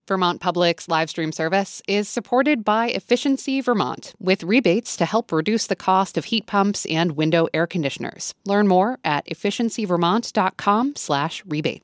Vermont Public's live stream service is supported by Efficiency Vermont, with rebates to help reduce the cost of heat pumps and window air conditioners. Learn more at efficiencyvermont.com/rebates.